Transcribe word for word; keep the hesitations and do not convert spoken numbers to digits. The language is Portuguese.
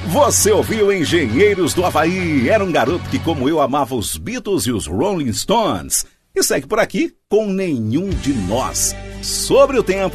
Você ouviu Engenheiros do Havaí? Era um garoto que, como eu, amava os Beatles e os Rolling Stones. E segue por aqui com Nenhum de Nós. Sobre o tempo.